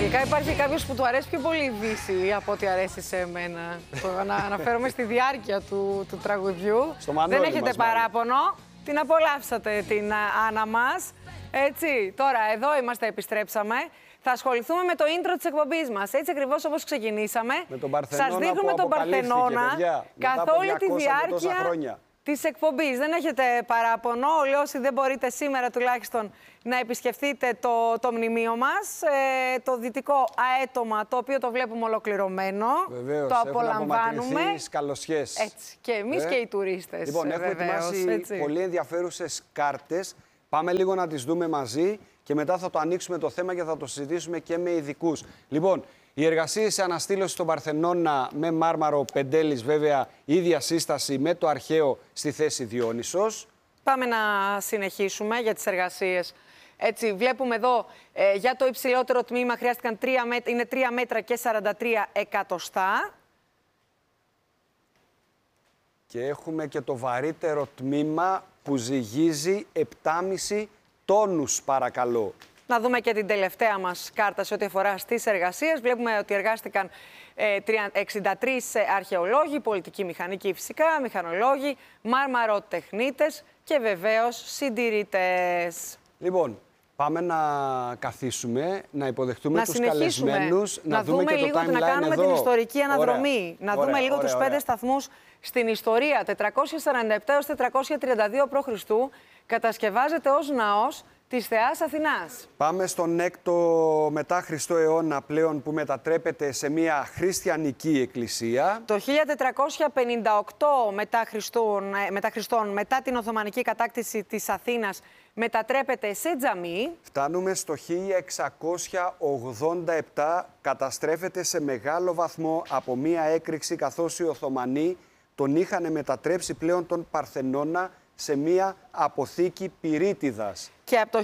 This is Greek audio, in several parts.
Γενικά υπάρχει κάποιος που του αρέσει πιο πολύ η Δύση από ό,τι αρέσει σε εμένα. Αναφέρομαι στη διάρκεια του τραγουδιού. Δεν έχετε παράπονο. Την απολαύσατε την Άννα μας. Έτσι, τώρα εδώ είμαστε, επιστρέψαμε. Θα ασχοληθούμε με το intro της εκπομπής μας. Έτσι ακριβώς όπως ξεκινήσαμε. Σας δείχνουμε τον Παρθενώνα καθ' όλη τη διάρκεια της εκπομπής. Δεν έχετε παράπονο. Όλοι όσοι δεν μπορείτε σήμερα τουλάχιστον να επισκεφτείτε το μνημείο μας, το δυτικό αέτομα, το οποίο το βλέπουμε ολοκληρωμένο. Βεβαίως, το απολαμβάνουμε. Έτσι, και εμείς και οι τουρίστες. Λοιπόν, έχουμε ετοιμάσει πολύ ενδιαφέρουσες κάρτες. Πάμε λίγο να τις δούμε μαζί και μετά θα το ανοίξουμε το θέμα και θα το συζητήσουμε και με ειδικούς. Λοιπόν, οι εργασίες σε αναστήλωση στον Παρθενώνα με μάρμαρο Πεντέλης, βέβαια, ίδια σύσταση με το αρχαίο στη θέση Διόνυσος. Πάμε να συνεχίσουμε για τις εργασίες. Έτσι, βλέπουμε εδώ για το υψηλότερο τμήμα χρειάστηκαν 3 μέτρα και 43 εκατοστά. Και έχουμε και το βαρύτερο τμήμα που ζυγίζει 7,5 τόνους, παρακαλώ. Να δούμε και την τελευταία μας κάρτα σε ό,τι αφορά στις εργασίες. Βλέπουμε ότι εργάστηκαν 63 αρχαιολόγοι, πολιτικοί μηχανικοί φυσικά, μηχανολόγοι, μάρμαροτεχνίτες και βεβαίως συντηρητές. Λοιπόν, πάμε να καθίσουμε, να υποδεχτούμε τους καλεσμένους, να δούμε και λίγο, να κάνουμε την ιστορική αναδρομή. Να δούμε λίγο τους 5 σταθμούς στην ιστορία. 447 έως 432 π.Χ. κατασκευάζεται ως ναός της Θεάς Αθηνάς. Πάμε στον 6ο μετά Χριστό αιώνα πλέον, που μετατρέπεται σε μια χριστιανική εκκλησία. Το 1458 μετά Χριστόν, μετά την Οθωμανική κατάκτηση της Αθήνας, μετατρέπεται σε τζαμί. Φτάνουμε στο 1687, καταστρέφεται σε μεγάλο βαθμό από μια έκρηξη, καθώς οι Οθωμανοί τον είχαν μετατρέψει πλέον τον Παρθενώνα σε μία αποθήκη πυρίτιδας. Και από το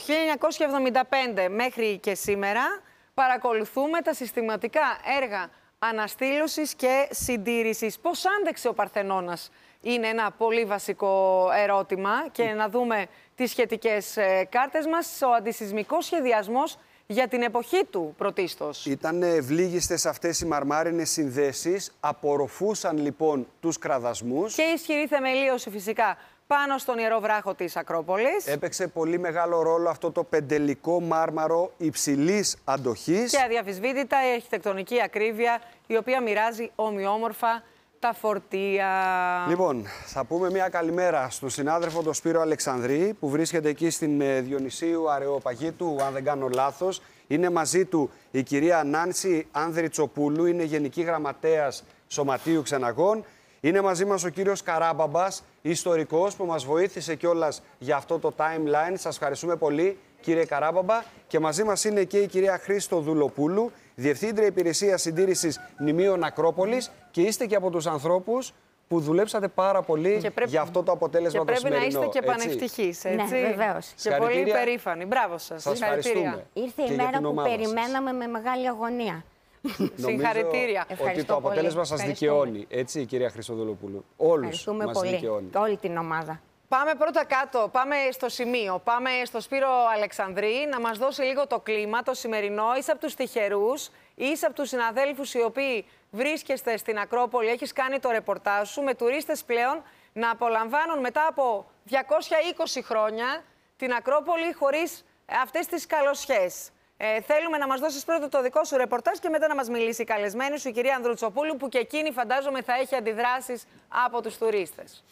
1975 μέχρι και σήμερα παρακολουθούμε τα συστηματικά έργα αναστήλωσης και συντήρησης. Πώς άντεξε ο Παρθενώνας είναι ένα πολύ βασικό ερώτημα και να δούμε τις σχετικές κάρτες μας. Ο αντισυσμικός σχεδιασμός για την εποχή του πρωτίστως. Ήταν ευλίγιστες αυτές οι μαρμάρινες συνδέσεις, απορροφούσαν λοιπόν τους κραδασμούς. Και ισχυρή θεμελίωση φυσικά πάνω στον Ιερό Βράχο της Ακρόπολης. Έπαιξε πολύ μεγάλο ρόλο αυτό το πεντελικό μάρμαρο υψηλής αντοχής. Και αδιαφυσβήτητα η αρχιτεκτονική ακρίβεια, η οποία μοιράζει ομοιόμορφα τα φορτία. Λοιπόν, θα πούμε μια καλημέρα στον συνάδελφο τον Σπύρο Αλεξανδρή, που βρίσκεται εκεί στην Διονυσίου Αρεοπαγίτου, αν δεν κάνω λάθος. Είναι μαζί του η κυρία Νάνση Ανδριτσοπούλου, είναι Γενική Γραμματέας Σωματείου Ξεναγών. Είναι μαζί μας ο κύριος Καράμπαμπας, ιστορικός, που μας βοήθησε κιόλας για αυτό το timeline. Σας ευχαριστούμε πολύ, κύριε Καράμπαμπα. Και μαζί μας είναι και η κυρία Χρήστο Δουλοπούλου, Διευθύντρια Υπηρεσίας Συντήρησης Μνημείων Ακρόπολης, και είστε και από τους ανθρώπους που δουλέψατε πάρα πολύ για αυτό το αποτέλεσμα το σημερινό. Και πρέπει να είστε και πανευτυχείς, έτσι. Ναι, βεβαίως. Και πολύ υπερήφανοι. Μπράβο σας. Σας ευχαριστούμε. Ήρθε η μέρα που περιμέναμε με μεγάλη αγωνία. Συγχαρητήρια. Ότι το αποτέλεσμα σας δικαιώνει. Έτσι, κυρία Χρυστοδουλοπούλου. Όλους μας δικαιώνει. Όλη την ομάδα. Πάμε πρώτα κάτω, πάμε στο σημείο. Πάμε στο Σπύρο Αλεξανδρή να μας δώσει λίγο το κλίμα, το σημερινό. Είσαι από τους τυχερούς, είσαι από τους συναδέλφους οι οποίοι βρίσκεστε στην Ακρόπολη, έχεις κάνει το ρεπορτάζ σου με τουρίστες πλέον να απολαμβάνουν μετά από 220 χρόνια την Ακρόπολη χωρίς αυτές τις καλοσιές. Θέλουμε να μας δώσεις πρώτα το δικό σου ρεπορτάζ και μετά να μας μιλήσει η καλεσμένη σου, η κυρία Ανδρουτσοπούλου, που και εκείνη φαντάζομαι θα έχει αντιδράσεις από τους τουρίστες.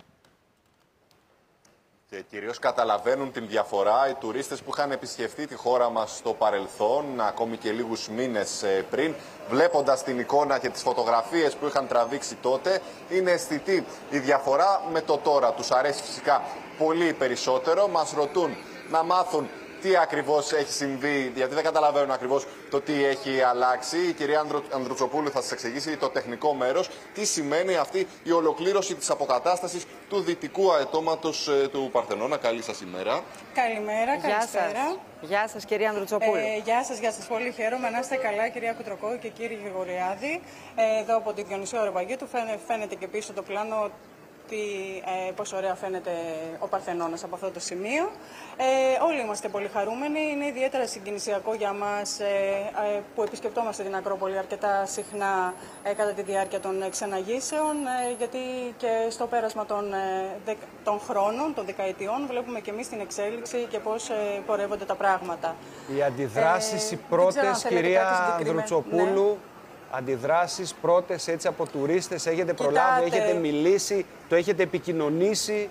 Και κυρίως καταλαβαίνουν την διαφορά οι τουρίστες που είχαν επισκεφτεί τη χώρα μας στο παρελθόν, ακόμη και λίγους μήνες πριν. Βλέποντας την εικόνα και τις φωτογραφίες που είχαν τραβήξει τότε, είναι αισθητή η διαφορά με το τώρα. Τους αρέσει φυσικά πολύ περισσότερο, μας ρωτούν να μάθουν τι ακριβώς έχει συμβεί, γιατί δεν καταλαβαίνουν ακριβώς το τι έχει αλλάξει. Η κυρία Ανδρουτσοπούλου θα σας εξηγήσει το τεχνικό μέρος, τι σημαίνει αυτή η ολοκλήρωση της αποκατάστασης του δυτικού αετώματος του Παρθενώνα. Καλή σας ημέρα. Καλημέρα, καλησπέρα. Γεια σας, κυρία Ανδρουτσοπούλου. Γεια σας. Πολύ χαίρομαι να είστε καλά, κυρία Κουτροκό και κύριε Γρηγοριάδη. Εδώ από τη Διονυσίου Αρεοπαγίτου φαίνεται και πίσω το πλάνο πόσο ωραία φαίνεται ο Παρθενώνας από αυτό το σημείο. Όλοι είμαστε πολύ χαρούμενοι. Είναι ιδιαίτερα συγκινησιακό για μας που επισκεπτόμαστε την Ακρόπολη αρκετά συχνά κατά τη διάρκεια των ξεναγήσεων, γιατί και στο πέρασμα των χρόνων, των δεκαετιών, βλέπουμε και εμείς την εξέλιξη και πώς πορεύονται τα πράγματα. Οι αντιδράσεις, οι πρώτες, κυρία Ανδρουτσοπούλου, ναι. Αντιδράσεις πρώτες έτσι από τουρίστες, έχετε προλάβει, έχετε μιλήσει, το έχετε επικοινωνήσει?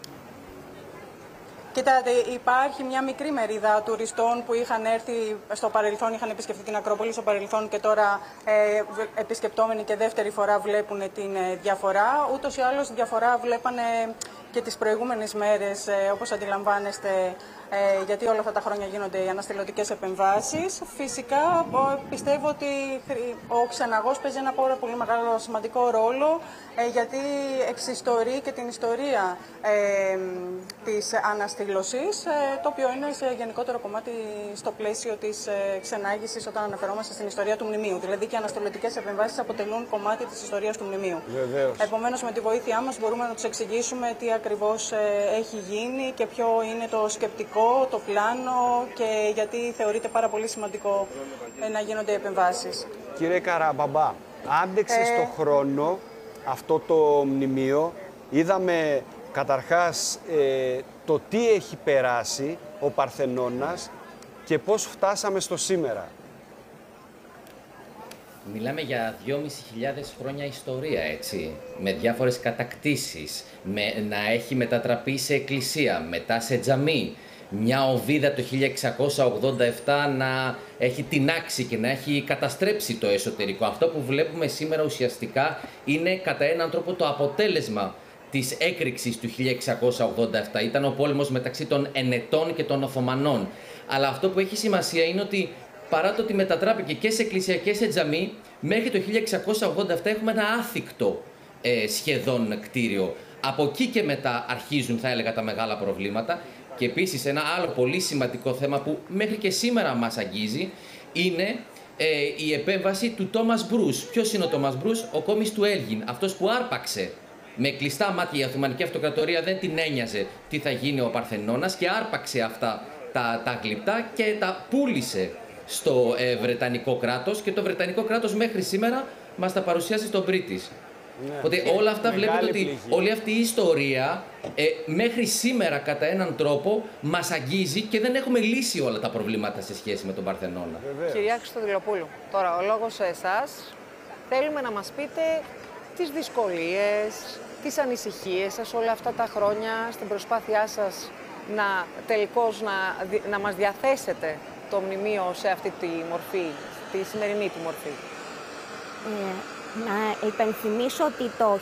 Κοιτάτε, υπάρχει μια μικρή μερίδα τουριστών που είχαν έρθει στο παρελθόν, είχαν επισκεφτεί την Ακρόπολη στο παρελθόν και τώρα επισκεπτόμενοι και δεύτερη φορά βλέπουν την διαφορά. Ούτως ή άλλως διαφορά βλέπανε και τις προηγούμενες μέρες, όπως αντιλαμβάνεστε, γιατί όλα αυτά τα χρόνια γίνονται οι αναστηλωτικές επεμβάσεις. Φυσικά πιστεύω ότι ο ξεναγός παίζει ένα πολύ μεγάλο σημαντικό ρόλο, γιατί εξιστορεί και την ιστορία της αναστήλωσης, το οποίο είναι σε γενικότερο κομμάτι στο πλαίσιο της ξενάγησης όταν αναφερόμαστε στην ιστορία του μνημείου. Δηλαδή και οι αναστηλωτικές επεμβάσεις αποτελούν κομμάτι της ιστορίας του μνημείου. Βεβαίως. Επομένως, με τη βοήθειά μας μπορούμε να τους εξηγήσουμε τι ακριβώς έχει γίνει και ποιο είναι το σκεπτικό, το πλάνο και γιατί θεωρείται πάρα πολύ σημαντικό να γίνονται οι επεμβάσεις. Κύριε Καραμπαμπά, άντεξε στο χρόνο αυτό το μνημείο? Είδαμε καταρχάς το τι έχει περάσει ο Παρθενώνας και πώς φτάσαμε στο σήμερα. Μιλάμε για 2.500 χρόνια ιστορία, έτσι, με διάφορες κατακτήσεις, να έχει μετατραπεί σε εκκλησία, μετά σε τζαμί, μια οβίδα το 1687 να έχει τινάξει και να έχει καταστρέψει το εσωτερικό. Αυτό που βλέπουμε σήμερα ουσιαστικά είναι κατά έναν τρόπο το αποτέλεσμα της έκρηξης του 1687. Ήταν ο πόλεμος μεταξύ των Ενετών και των Οθωμανών. Αλλά αυτό που έχει σημασία είναι ότι παρά το ότι μετατράπηκε και σε εκκλησία και σε τζαμί, μέχρι το 1687 έχουμε ένα άθικτο σχεδόν κτίριο. Από εκεί και μετά αρχίζουν, θα έλεγα, τα μεγάλα προβλήματα. Και επίσης ένα άλλο πολύ σημαντικό θέμα που μέχρι και σήμερα μας αγγίζει είναι η επέμβαση του Τόμας Μπρούς. Ποιος είναι ο Τόμας Μπρούς? Ο κόμις του Έλγιν, αυτός που άρπαξε με κλειστά μάτια η Οθωμανική Αυτοκρατορία, δεν την ένοιαζε τι θα γίνει ο Παρθενώνας και άρπαξε αυτά τα γλυπτά και τα πούλησε στο Βρετανικό κράτος και το Βρετανικό κράτος μέχρι σήμερα μας τα παρουσιάζει στον British. Ναι. Οπότε όλα αυτά βλέπετε ότι όλη αυτή η ιστορία μέχρι σήμερα κατά έναν τρόπο μας αγγίζει και δεν έχουμε λύσει όλα τα προβλήματα σε σχέση με τον Παρθενώνα. Κυρία Χριστοδηλοπούλου, τώρα ο λόγος σε εσάς. Θέλουμε να μας πείτε τις δυσκολίες, τις ανησυχίες σας όλα αυτά τα χρόνια στην προσπάθειά σας να τελικώς να μας διαθέσετε το μνημείο σε αυτή τη μορφή, τη σημερινή του μορφή. Να υπενθυμίσω ότι το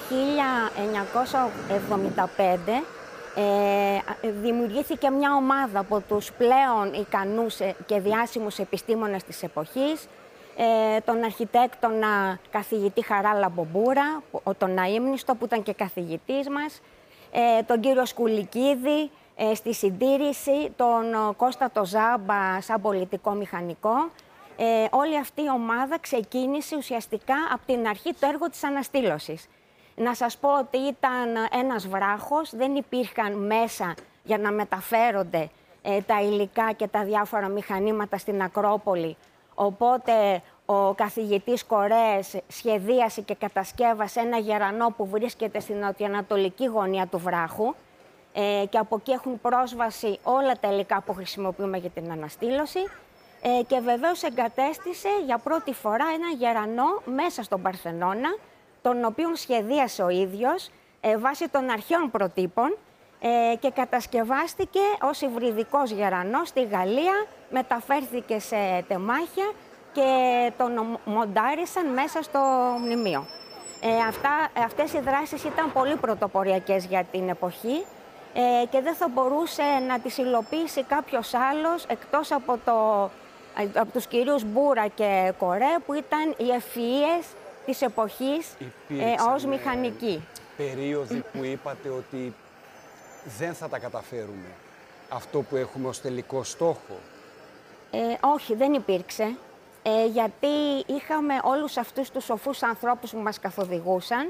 1975 δημιουργήθηκε μια ομάδα από τους πλέον ικανούς και διάσημους επιστήμονες της εποχής, τον αρχιτέκτονα καθηγητή Χαράλα Μπομπούρα, τον αείμνηστο που ήταν και καθηγητής μας, τον κύριο Σκουλικίδη στη συντήρηση, τον Κώστα το Ζάμπα σαν πολιτικό μηχανικό. Όλη αυτή η ομάδα ξεκίνησε ουσιαστικά από την αρχή το έργο της αναστήλωσης. Να σας πω ότι ήταν ένας βράχος, δεν υπήρχαν μέσα για να μεταφέρονται τα υλικά και τα διάφορα μηχανήματα στην Ακρόπολη. Οπότε ο καθηγητής Κορέες σχεδίασε και κατασκεύασε ένα γερανό που βρίσκεται στην νοτιοανατολική γωνία του βράχου και από εκεί έχουν πρόσβαση όλα τα υλικά που χρησιμοποιούμε για την αναστήλωση. Και βεβαίως εγκατέστησε για πρώτη φορά ένα γερανό μέσα στον Παρθενώνα, τον οποίον σχεδίασε ο ίδιος βάσει των αρχαίων προτύπων και κατασκευάστηκε ως υβριδικός γερανός στη Γαλλία, μεταφέρθηκε σε τεμάχια και τον μοντάρισαν μέσα στο μνημείο. Αυτές οι δράσεις ήταν πολύ πρωτοποριακές για την εποχή και δεν θα μπορούσε να τις υλοποιήσει κάποιος άλλος εκτός από τους κυρίους Μπούρα και Κορέ, που ήταν οι ευφυΐες της εποχής ως μηχανικοί. Περίοδοι που είπατε ότι δεν θα τα καταφέρουμε αυτό που έχουμε ως τελικό στόχο? Όχι, δεν υπήρξε, γιατί είχαμε όλους αυτούς τους σοφούς ανθρώπους που μας καθοδηγούσαν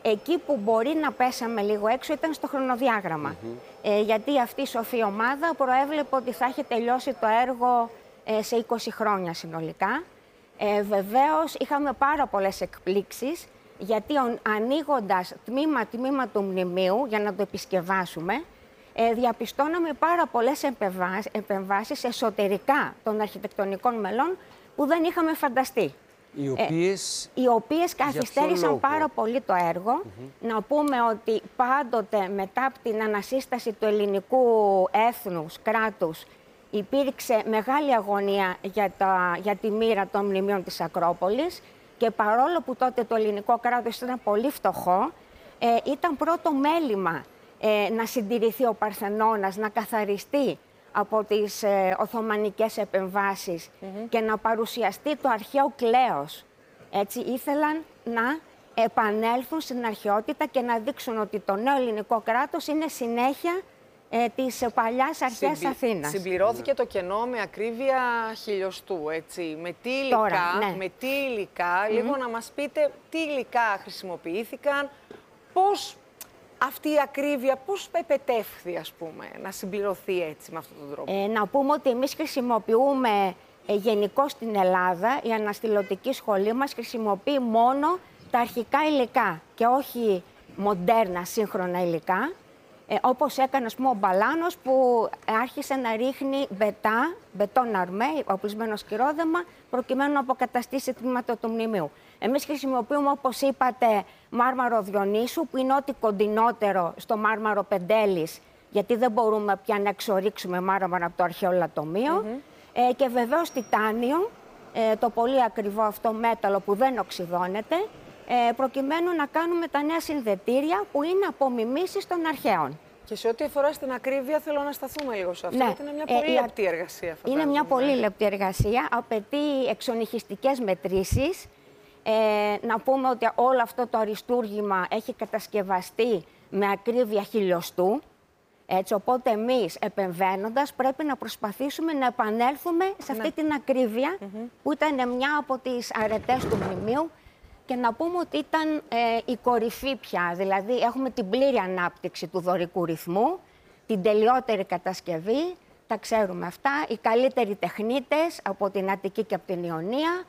Εκεί που μπορεί να πέσαμε λίγο έξω ήταν στο χρονοδιάγραμμα. Γιατί αυτή η σοφή ομάδα προέβλεπε ότι θα έχει τελειώσει το έργο σε 20 χρόνια συνολικά. Βεβαίως είχαμε πάρα πολλές εκπλήξεις, γιατί ανοίγοντας τμήμα του μνημείου για να το επισκευάσουμε, διαπιστώναμε πάρα πολλές επεμβάσεις εσωτερικά των αρχιτεκτονικών μελών που δεν είχαμε φανταστεί. Οι οποίες καθυστέρησαν πάρα πολύ το έργο. Να πούμε ότι πάντοτε μετά από την ανασύσταση του ελληνικού έθνους, κράτους, υπήρξε μεγάλη αγωνία για τη μοίρα των μνημείων της Ακρόπολης και παρόλο που τότε το ελληνικό κράτος ήταν πολύ φτωχό, ήταν πρώτο μέλημα να συντηρηθεί ο Παρθενώνας, να καθαριστεί από τις Οθωμανικές επεμβάσεις και να παρουσιαστεί το αρχαίο κλέος. Έτσι ήθελαν να επανέλθουν στην αρχαιότητα και να δείξουν ότι το νέο ελληνικό κράτος είναι συνέχεια της παλιάς αρχαίας Αθήνας. Συμπληρώθηκε το κενό με ακρίβεια χιλιοστού, έτσι. Με τι υλικά, Τώρα, λίγο να μας πείτε τι υλικά χρησιμοποιήθηκαν, πώς αυτή η ακρίβεια, πώς επετεύχθη, ας πούμε, να συμπληρωθεί έτσι με αυτόν τον τρόπο. Να πούμε ότι εμείς χρησιμοποιούμε γενικώς στην Ελλάδα, η αναστηλωτική σχολή μας χρησιμοποιεί μόνο τα αρχικά υλικά και όχι μοντέρνα σύγχρονα υλικά. Όπως έκανε, ας πούμε, ο Μπαλάνος που άρχισε να ρίχνει μπετόν αρμέ, οπλισμένο σκυρόδεμα, προκειμένου να αποκαταστήσει τμήματα του μνημείου. Εμείς χρησιμοποιούμε, όπως είπατε, μάρμαρο Διονύσου, που είναι ό,τι κοντινότερο στο μάρμαρο Πεντέλης, γιατί δεν μπορούμε πια να εξορίξουμε μάρμαρο από το αρχαίο λατομείο. Και βεβαίως τιτάνιο, το πολύ ακριβό αυτό μέταλλο που δεν οξυδώνεται, προκειμένου να κάνουμε τα νέα συνδετήρια που είναι απομιμήσεις των αρχαίων. Και σε ό,τι αφορά στην ακρίβεια, θέλω να σταθούμε λίγο σε αυτό, γιατί είναι μια πολύ λεπτή εργασία. Είναι μια πολύ λεπτή εργασία, απαιτεί εξονυχιστικές μετρήσεις. Να πούμε ότι όλο αυτό το αριστούργημα έχει κατασκευαστεί με ακρίβεια χιλιοστού. Έτσι, οπότε εμείς επεμβαίνοντας πρέπει να προσπαθήσουμε να επανέλθουμε σε αυτή την ακρίβεια που ήταν μια από τις αρετές του μνημείου και να πούμε ότι ήταν η κορυφή πια. Δηλαδή έχουμε την πλήρη ανάπτυξη του δωρικού ρυθμού, την τελειότερη κατασκευή, τα ξέρουμε αυτά, οι καλύτεροι τεχνίτες από την Αττική και από την Ιωνία,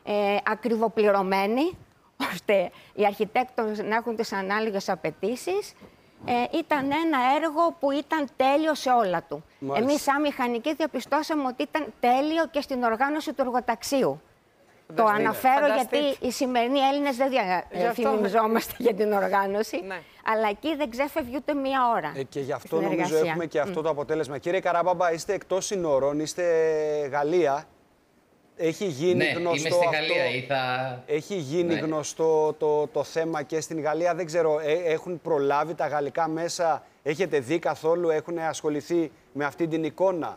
ακριβοπληρωμένοι, ώστε οι αρχιτέκτονες να έχουν τις ανάλογες απαιτήσεις. Ήταν ένα έργο που ήταν τέλειο σε όλα του. Εμείς σαν μηχανικοί διαπιστώσαμε ότι ήταν τέλειο και στην οργάνωση του εργοταξίου. Το αναφέρω γιατί οι σημερινοί Έλληνες δεν διαφημιζόμαστε για την οργάνωση, αλλά εκεί δεν ξέφευγε ούτε μία ώρα. Και γι' αυτό νομίζω έχουμε και αυτό το αποτέλεσμα. Κύριε Καράμπαμπα, είστε εκτός συνόρων, είστε Γαλλία. Έχει γίνει γνωστό είμαι στη Γαλλία, Έχει γίνει γνωστό το θέμα και στην Γαλλία. Δεν ξέρω, έχουν προλάβει τα γαλλικά μέσα, έχετε δει καθόλου, έχουν ασχοληθεί με αυτή την εικόνα?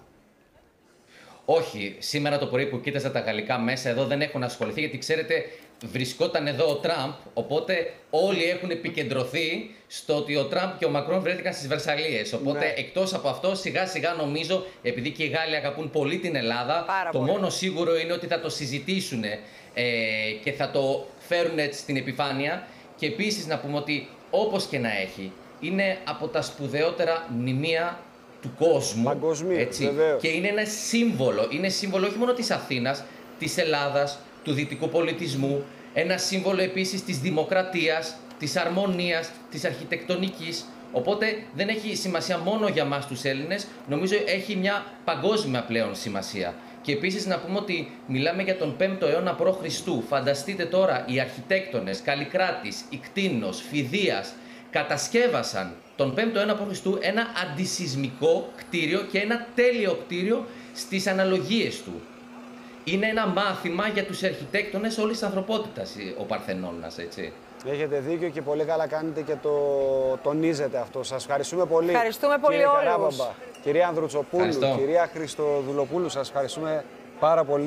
Όχι, σήμερα το πρωί που κοίταζα τα γαλλικά μέσα εδώ δεν έχουν ασχοληθεί, γιατί ξέρετε βρισκόταν εδώ ο Τραμπ, οπότε όλοι έχουν επικεντρωθεί στο ότι ο Τραμπ και ο Μακρόν βρέθηκαν στις Βερσαλίες. Οπότε εκτός από αυτό, σιγά σιγά νομίζω, επειδή και οι Γάλλοι αγαπούν πολύ την Ελλάδα, μόνο σίγουρο είναι ότι θα το συζητήσουν και θα το φέρουν στην επιφάνεια. Και επίσης να πούμε ότι όπως και να έχει, είναι από τα σπουδαιότερα μνημεία του κόσμου, έτσι, και είναι ένα σύμβολο. Είναι σύμβολο όχι μόνο της Αθήνας, της Ελλάδας, του δυτικού πολιτισμού, ένα σύμβολο επίσης της δημοκρατίας, της αρμονίας, της αρχιτεκτονικής. Οπότε δεν έχει σημασία μόνο για μας τους Έλληνες, νομίζω έχει μια παγκόσμια πλέον σημασία. Και επίσης να πούμε ότι μιλάμε για τον 5ο αιώνα π.Χ. Φανταστείτε τώρα οι αρχιτέκτονες Καλλικράτης, Ικτίνος, Φιδίας κατασκεύασαν τον 5ο αιώνα π.Χ. ένα αντισυσμικό κτίριο και ένα τέλειο κτίριο στις αναλογίες του. Είναι ένα μάθημα για τους αρχιτέκτονες όλης της ανθρωπότητας ο Παρθενώνας, έτσι. Έχετε δίκιο και πολύ καλά κάνετε και το τονίζετε αυτό. Σας ευχαριστούμε πολύ. Ευχαριστούμε πολύ όλους. Καράμπαμπα, κυρία Ανδρουτσοπούλου, κυρία Χριστοδουλοπούλου, σας ευχαριστούμε πάρα πολύ.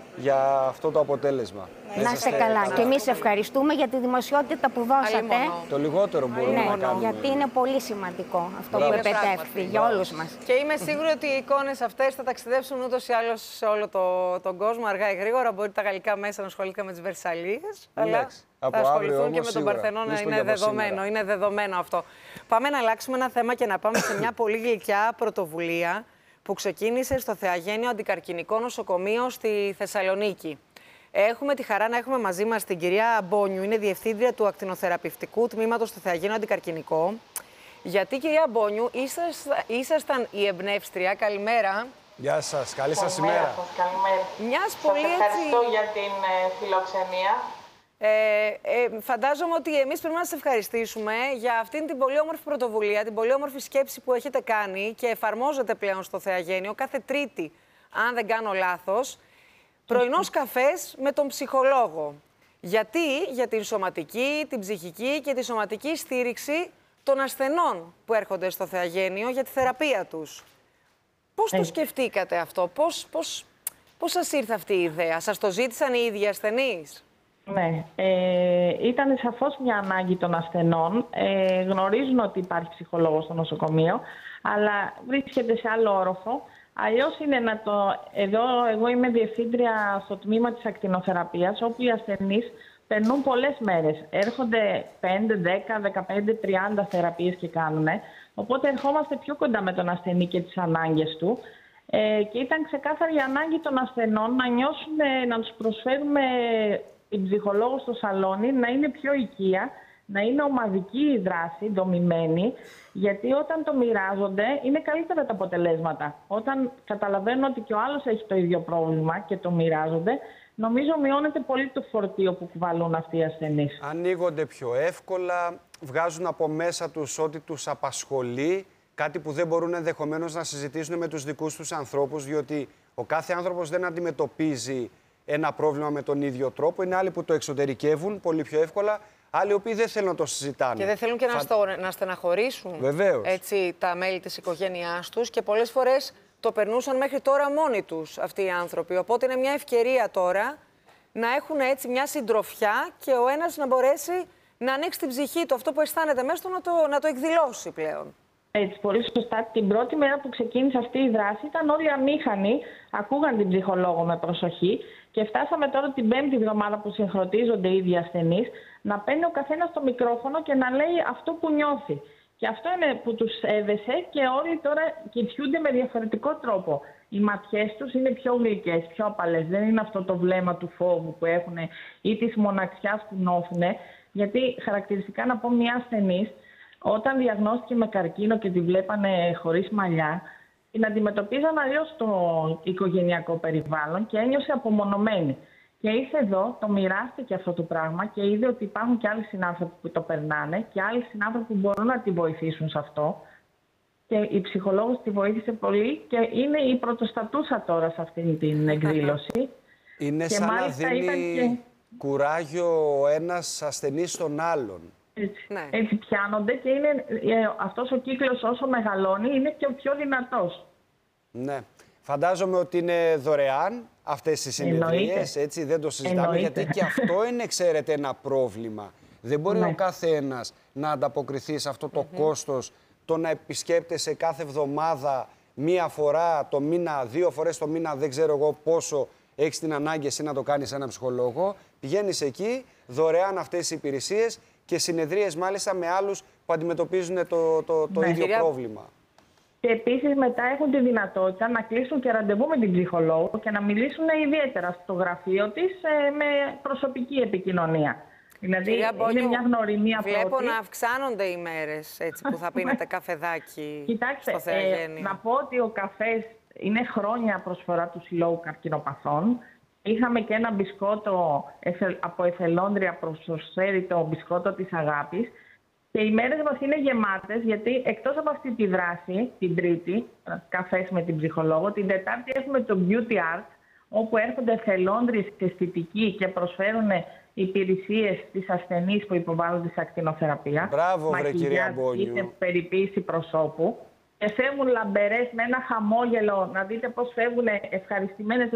για αυτό το αποτέλεσμα. Να είστε καλά. Και εμείς ευχαριστούμε για τη δημοσιότητα που δώσατε. Το λιγότερο μπορούμε να κάνουμε. Γιατί είναι πολύ σημαντικό αυτό που επετεύχθη για όλους μας. Και είμαι σίγουρη ότι οι εικόνες αυτές θα ταξιδέψουν ούτως ή άλλως σε όλο τον κόσμο αργά ή γρήγορα. Μπορεί τα γαλλικά μέσα να ασχολήθηκαν με τις Βερσαλίες, αλλά θα ασχοληθούν και με τον Παρθενώνα. Είναι δεδομένο αυτό. Πάμε να αλλάξουμε ένα θέμα και να πάμε σε μια πολύ γλυκιά πρωτοβουλία που ξεκίνησε στο Θεαγένειο Αντικαρκινικό Νοσοκομείο στη Θεσσαλονίκη. Έχουμε τη χαρά να έχουμε μαζί μας την κυρία Μπόνιου, είναι διευθύντρια του ακτινοθεραπευτικού τμήματος στο Θεαγένειο Αντικαρκινικό. Γιατί, κυρία Μπόνιου, ήσασταν η εμπνεύστρια. Καλημέρα. Γεια σας, καλή σας ημέρα. Καλημέρα. Ευχαριστώ για την φιλοξενία. Φαντάζομαι ότι εμείς πρέπει να σας ευχαριστήσουμε για αυτήν την πολύ όμορφη πρωτοβουλία, την πολύ όμορφη σκέψη που έχετε κάνει και εφαρμόζετε πλέον στο Θεαγένειο κάθε Τρίτη, αν δεν κάνω λάθος, πρωινός καφές με τον ψυχολόγο. Γιατί? Για την σωματική, την ψυχική και τη σωματική στήριξη των ασθενών που έρχονται στο Θεαγένειο για τη θεραπεία τους. Πώς το σκεφτήκατε αυτό, πώς σας ήρθε αυτή η ιδέα, σας το ζήτησαν οι ίδιοι ασθενείς? Ναι, ήταν σαφώς μια ανάγκη των ασθενών. Γνωρίζουν ότι υπάρχει ψυχολόγος στο νοσοκομείο, αλλά βρίσκεται σε άλλο όροφο. Αλλιώς είναι εγώ είμαι διευθύντρια στο τμήμα της ακτινοθεραπείας, όπου οι ασθενείς περνούν πολλές μέρες. Έρχονται 5, 10, 15, 30 θεραπείες και κάνουν. Οπότε ερχόμαστε πιο κοντά με τον ασθενή και τις ανάγκες του. Και ήταν ξεκάθαρη η ανάγκη των ασθενών να νιώσουν, να τους προσφέρουμε η ψυχολόγο στο σαλόνι, να είναι πιο οικία, να είναι ομαδική η δράση, δομημένη, γιατί όταν το μοιράζονται είναι καλύτερα τα αποτελέσματα. Όταν καταλαβαίνουν ότι και ο άλλος έχει το ίδιο πρόβλημα και το μοιράζονται, νομίζω μειώνεται πολύ το φορτίο που κουβαλούν αυτοί οι ασθενείς. Ανοίγονται πιο εύκολα, βγάζουν από μέσα τους ό,τι τους απασχολεί, κάτι που δεν μπορούν ενδεχομένως να συζητήσουν με τους δικούς τους ανθρώπους, διότι ο κάθε άνθρωπος δεν αντιμετωπίζει ένα πρόβλημα με τον ίδιο τρόπο. Είναι άλλοι που το εξωτερικεύουν πολύ πιο εύκολα, άλλοι οι οποίοι δεν θέλουν να το συζητάνε. Και δεν θέλουν και να στεναχωρήσουν έτσι, τα μέλη της οικογένειάς τους και πολλές φορές το περνούσαν μέχρι τώρα μόνοι τους αυτοί οι άνθρωποι. Οπότε είναι μια ευκαιρία τώρα να έχουν έτσι μια συντροφιά και ο ένας να μπορέσει να ανοίξει την ψυχή του, αυτό που αισθάνεται μέσα του να το εκδηλώσει πλέον. Έτσι, πολύ σωστά. Την πρώτη μέρα που ξεκίνησε αυτή η δράση ήταν όλοι αμήχανοι, ακούγαν την ψυχολόγο με προσοχή και φτάσαμε τώρα την 5η εβδομάδα που συγχρονίζονται οι ίδιοι ασθενείς να παίρνει ο καθένας το μικρόφωνο και να λέει αυτό που νιώθει. Και αυτό είναι που τους έδεσε και όλοι τώρα κοιτιούνται με διαφορετικό τρόπο. Οι ματιές τους είναι πιο γλυκές, πιο απαλές. Δεν είναι αυτό το βλέμμα του φόβου που έχουν ή της μοναξιάς που νιώθουν. Γιατί χαρακτηριστικά να πω μια ασθενής, όταν διαγνώστηκε με καρκίνο και τη βλέπανε χωρίς μαλλιά, την αντιμετωπίζαν αλλιώς το οικογενειακό περιβάλλον και ένιωσε απομονωμένη. Και ήρθε εδώ, το μοιράστηκε αυτό το πράγμα και είδε ότι υπάρχουν και άλλοι συνάνθρωποι που το περνάνε και άλλοι συνάνθρωποι που μπορούν να τη βοηθήσουν σε αυτό. Και η ψυχολόγος τη βοήθησε πολύ και είναι η πρωτοστατούσα τώρα σε αυτή την εκδήλωση. Είναι και σαν να δίνει κουράγιο ο ένας ασθενής στον άλλον. Έτσι πιάνονται και είναι, αυτός ο κύκλος όσο μεγαλώνει είναι και πιο δυνατός. Ναι. Φαντάζομαι ότι είναι δωρεάν αυτές οι συνεδρίες, έτσι, δεν το συζητάμε, γιατί και αυτό είναι, ξέρετε, ένα πρόβλημα. Δεν μπορεί ο κάθε ένας να ανταποκριθεί σε αυτό το κόστος, το να επισκέπτεσαι κάθε εβδομάδα, μία φορά το μήνα, 2 φορές το μήνα, δεν ξέρω εγώ πόσο έχεις την ανάγκη εσύ να το κάνεις έναν ψυχολόγο. Πηγαίνεις εκεί, δωρεάν αυτές οι υπηρεσίες και συνεδρίες μάλιστα με άλλους που αντιμετωπίζουν το ίδιο πρόβλημα. Και επίσης μετά έχουν τη δυνατότητα να κλείσουν και ραντεβού με την ψυχολόγο και να μιλήσουν ιδιαίτερα στο γραφείο της με προσωπική επικοινωνία. Δηλαδή είναι μια γνωριμία πρώτη. Βλέπω να αυξάνονται οι μέρες έτσι, που θα πίνετε καφεδάκι στο Θεαγένειο. Να πω ότι ο καφές είναι χρόνια προσφορά του Συλλόγου Καρκινοπαθών. Είχαμε και ένα μπισκότο από εθελόντρια προσφέρει το μπισκότο της αγάπης. Και οι μέρες μας είναι γεμάτες, γιατί εκτός από αυτή τη δράση, την Τρίτη, καφές με την ψυχολόγο, την Τετάρτη έχουμε το Beauty Art, όπου έρχονται εθελόντριες και αισθητικοί και προσφέρουν υπηρεσίες στις ασθενείς που υποβάλλονται σε ακτινοθεραπεία. Μπράβο, βρε κυρία Μπόνιου. Είτε περιποίηση προσώπου. Και φεύγουν λαμπερές με ένα χαμόγελο, να δείτε πώς φεύγουν ευχαριστημένες. Λέει,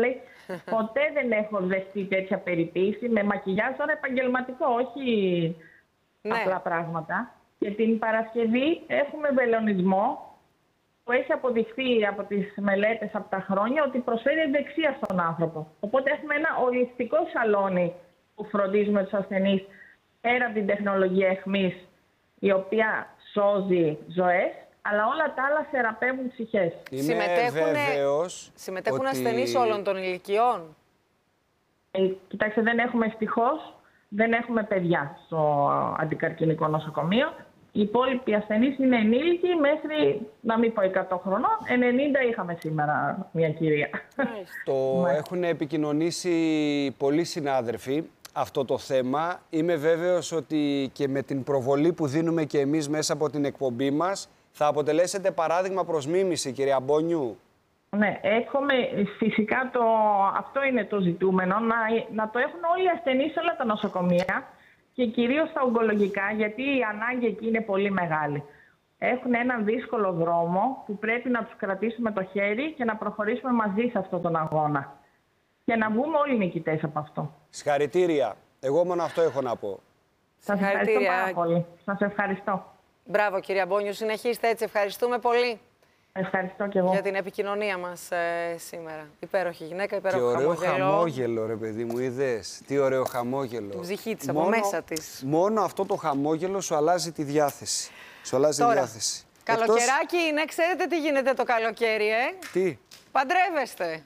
Ποτέ δεν έχω δεχτεί τέτοια περιποίηση. Με μακιγιάζ τώρα επαγγελματικό, όχι απλά πράγματα. Και την Παρασκευή έχουμε βελονισμό που έχει αποδειχθεί από τις μελέτες από τα χρόνια ότι προσφέρει ευεξία στον άνθρωπο. Οπότε έχουμε ένα ολιστικό σαλόνι που φροντίζουμε τους ασθενείς πέρα από την τεχνολογία αιχμής, η οποία σώζει ζωές, αλλά όλα τα άλλα θεραπεύουν ψυχές. Συμμετέχουν ασθενείς όλων των ηλικιών. Κοιτάξτε, ευτυχώς δεν έχουμε παιδιά στο αντικαρκυνικό νοσοκομείο. Οι υπόλοιποι ασθενείς είναι ενήλικοι μέχρι, να μην πω 100 χρονών, 90 είχαμε σήμερα μια κυρία. Το έχουν επικοινωνήσει πολλοί συνάδελφοι αυτό το θέμα. Είμαι βέβαιος ότι και με την προβολή που δίνουμε και εμείς μέσα από την εκπομπή μας θα αποτελέσετε παράδειγμα προς μίμηση, κυρία Μπόνιου. Ναι, φυσικά αυτό είναι το ζητούμενο, να το έχουν όλοι οι ασθενείς σε όλα τα νοσοκομεία και κυρίως τα ογκολογικά, γιατί η ανάγκη εκεί είναι πολύ μεγάλη. Έχουν έναν δύσκολο δρόμο που πρέπει να τους κρατήσουμε το χέρι και να προχωρήσουμε μαζί σε αυτόν τον αγώνα. Και να βγούμε όλοι νικητές από αυτό. Συγχαρητήρια. Εγώ μόνο αυτό έχω να πω. Σας ευχαριστώ πάρα πολύ. Σας ευχαριστώ. Μπράβο, κυρία Μπόνιου. Συνεχίστε έτσι. Ευχαριστούμε πολύ. Ευχαριστώ και εγώ. Για την επικοινωνία μας σήμερα. Υπέροχη γυναίκα, υπέροχο χαμόγελο. χαμόγελο. Τι ωραίο χαμόγελο, ρε παιδί μου, είδες. Τι ωραίο χαμόγελο. Την ψυχή της, από μέσα της. Μόνο αυτό το χαμόγελο σου αλλάζει τη διάθεση. Σου αλλάζει τη διάθεση. Καλοκαιράκι είναι, ξέρετε τι γίνεται το καλοκαίρι, Τι. Παντρεύεστε.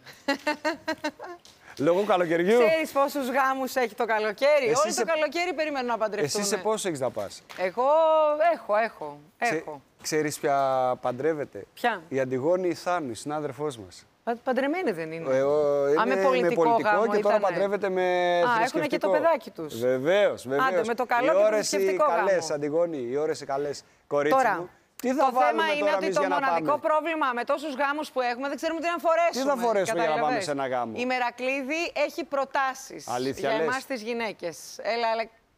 Λόγω καλοκαιριού. Ξέρεις πόσους γάμους έχει το καλοκαίρι. Όλοι το καλοκαίρι περιμένουν να παντρευτούν. Εσύ σε πόσο έχεις να πας? Εγώ έχω. Ξέρεις ποια παντρεύεται? Ποια? Η Αντιγόνη Θάνου, η συνάδελφός μας. Παντρεμένη δεν είναι? Είναι με πολιτικό γάμο και τώρα παντρεύεται με θρησκευτικό. Έχουν και το παιδάκι τους. Βεβαίως. Άντε, με το καλό και το θρησκευτικό γάμο. Καλές, Αντιγόνη, οι ώρες οι καλές. Κορίτσι μου. Τι θα το θέμα είναι ότι το μοναδικό πρόβλημα με τόσους γάμους που έχουμε δεν ξέρουμε τι να φορέσουμε. Τι θα φορέσουμε για να πάμε σε ένα γάμο? Η Μερακλίδη έχει προτάσεις. Αλήθεια, για λες? εμάς τις γυναίκες. Έλα.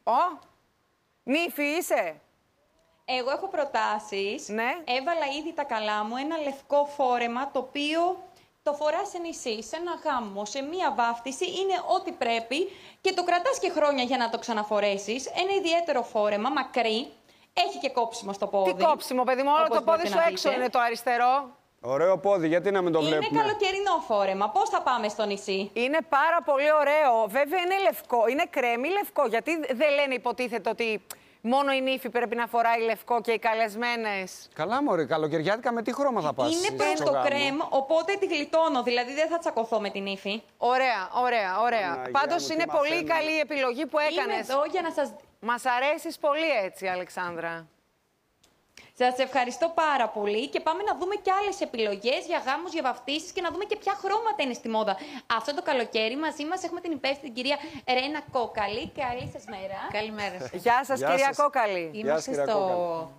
Νύφη είσαι? Εγώ έχω προτάσεις. Ναι. Έβαλα ήδη τα καλά μου ένα λευκό φόρεμα το οποίο το φοράς σε νησί, σε ένα γάμο, σε μία βάφτιση. Είναι ό,τι πρέπει και το κρατάς και χρόνια για να το ξαναφορέσεις. Ένα ιδιαίτερο φόρεμα, μακρύ. Έχει και κόψιμο στο πόδι. Τι κόψιμο, παιδί μου, όλο το πόδι σου έξω είναι το αριστερό. Ωραίο πόδι, γιατί να μην το βλέπουμε? Είναι καλοκαιρινό φόρεμα. Πώς θα πάμε στο νησί? Είναι πάρα πολύ ωραίο. Βέβαια είναι λευκό, είναι κρέμι λευκό. Γιατί δεν λένε, υποτίθεται, ότι μόνο η νύφη πρέπει να φοράει λευκό και οι καλεσμένες? Καλά, μωρέ, καλοκαιριάτικα με τι χρώμα θα πας? Είναι προς το κρέμ, οπότε τη γλιτώνω. Δηλαδή δεν θα τσακωθώ με την νύφη. Ωραία. Πάντως είναι πολύ καλή η επιλογή που έκανες. Είμαι εδώ για να σας... Μας αρέσεις πολύ έτσι, Αλεξάνδρα. Σας ευχαριστώ πάρα πολύ και πάμε να δούμε και άλλες επιλογές για γάμους, για βαφτίσεις και να δούμε και ποια χρώματα είναι στη μόδα. Αυτό το καλοκαίρι μαζί μας έχουμε την υπεύθυνη κυρία Ρένα Κόκαλη. Καλή σας μέρα. Καλημέρα σας. Γεια σας, κυρία Κόκαλη. Είμαστε στο...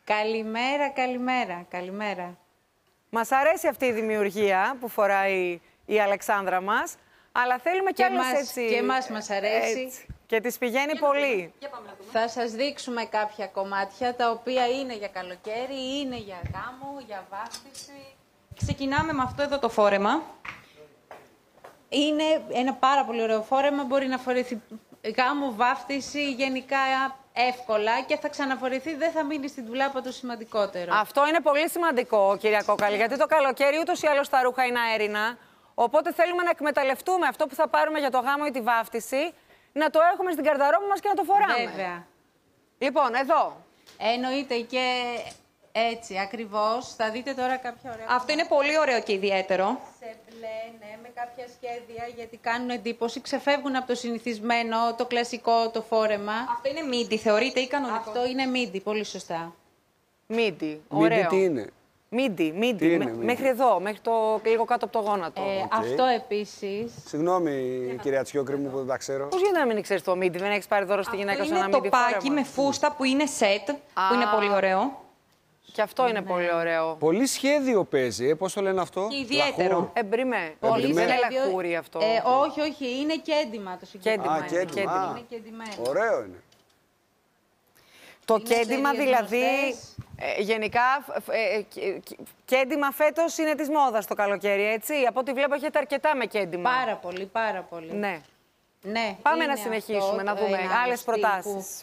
Καλημέρα. Μας αρέσει αυτή η δημιουργία που φοράει η Αλεξάνδρα μας, αλλά θέλουμε και άλλες έτσι. Και εμάς μας αρέσει. Έτσι. Και της πηγαίνει πολύ. Θα σας δείξουμε κάποια κομμάτια τα οποία είναι για καλοκαίρι, είναι για γάμο, για βάφτιση. Ξεκινάμε με αυτό εδώ το φόρεμα. Είναι ένα πάρα πολύ ωραίο φόρεμα, μπορεί να φορεθεί γάμο, βάφτιση, γενικά εύκολα και θα ξαναφορεθεί, δεν θα μείνει στην ντουλάπα το σημαντικότερο. Αυτό είναι πολύ σημαντικό, κυρία Κόκαλη, γιατί το καλοκαίρι ούτως ή άλλως τα ρούχα είναι αέρινα. Οπότε θέλουμε να εκμεταλλευτούμε αυτό που θα πάρουμε για το γάμο ή τη βάφτιση, να το έχουμε στην καρδαρόμπα μας και να το φοράμε. Βέβαια. Λοιπόν, εδώ. Εννοείται και έτσι, ακριβώς. Θα δείτε τώρα κάποια ωραία... Αυτό είναι πολύ ωραίο και ιδιαίτερο. Σε μπλε, ναι, με κάποια σχέδια, γιατί κάνουν εντύπωση. Ξεφεύγουν από το συνηθισμένο, το κλασικό, το φόρεμα. Αυτό είναι μίντι, θεωρείται ή κανονικό? Αυτό είναι μίντι, πολύ σωστά. Μίντι, ωραίο. Μίντι τι είναι? Μίντι, μέχρι εδώ, μέχρι το λίγο κάτω από το γόνατο. Αυτό επίσης. Συγγνώμη, κυρία Τσιόκρη μου, που δεν τα ξέρω. Πώς γίνεται να μην ξέρεις το μίντι, δεν έχεις πάρει δώρο στη γυναίκα σου ένα μίντι? Είναι το πάκι με φούστα που είναι σετ, που είναι πολύ ωραίο. Και αυτό είναι πολύ ωραίο. Πολύ σχέδιο παίζει, πώς το λένε αυτό? Και ιδιαίτερο. Εμπριμέ. Πολύ δεν είναι λαχούρι αυτό. Όχι, είναι κέντημα το συγκεκριμένο. Κέντημα. Είναι κεντυμένο. Ωραίο είναι. Το κέντημα δηλαδή Γενικά, κέντημα φέτος είναι της μόδας το καλοκαίρι, έτσι. Από ό,τι βλέπω έχετε αρκετά με κέντημα. Πάρα πολύ, πάρα πολύ. Ναι. Ναι, πάμε να συνεχίσουμε, να δούμε άλλες προτάσεις.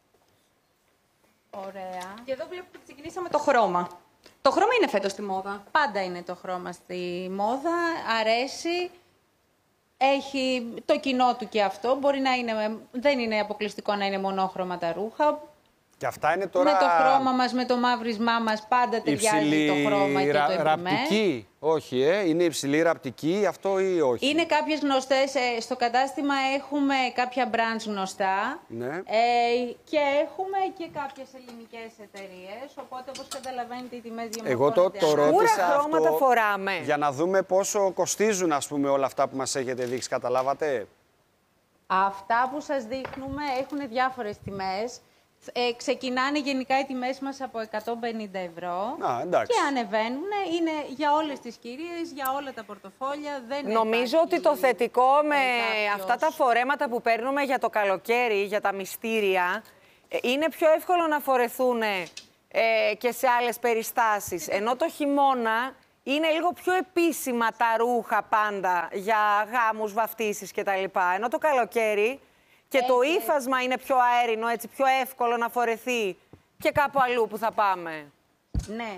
Ωραία. Και εδώ βλέπω ότι ξεκινήσαμε το χρώμα. Το χρώμα είναι φέτος στη μόδα. Πάντα είναι το χρώμα στη μόδα, αρέσει. Έχει το κοινό του και αυτό. Μπορεί να είναι, δεν είναι αποκλειστικό να είναι μονόχρωμα τα ρούχα. Και αυτά είναι τώρα... Με το χρώμα μας, με το μαύρισμά μας, πάντα ταιριάζει το χρώμα και το επιμέ. Ραπτική, όχι, είναι υψηλή ραπτική αυτό ή όχι? Είναι κάποιες γνωστές, στο κατάστημα έχουμε κάποια brands γνωστά. Ναι. Και έχουμε και κάποιες ελληνικές εταιρείες, οπότε όπως καταλαβαίνετε οι τιμές διαμορφώνονται. Εγώ το ρώτησα χρώματα αυτό φοράμε. Για να δούμε πόσο κοστίζουν, ας πούμε, όλα αυτά που μας έχετε δείξει, καταλάβατε? Αυτά που σας δείχνουμε έχουν διάφορες τιμές. Ξεκινάνε γενικά οι τιμές μας από 150 ευρώ και ανεβαίνουν. Είναι για όλες τις κυρίες, για όλα τα πορτοφόλια. Νομίζω ότι το θετικό με αυτά τα φορέματα που παίρνουμε για το καλοκαίρι, για τα μυστήρια, είναι πιο εύκολο να φορεθούν και σε άλλες περιστάσεις. Ενώ το χειμώνα είναι λίγο πιο επίσημα τα ρούχα πάντα για γάμους, βαφτίσεις κτλ. Ενώ το καλοκαίρι και το ύφασμα είναι πιο αέρινο, έτσι, πιο εύκολο να φορεθεί και κάπου αλλού που θα πάμε. Ναι.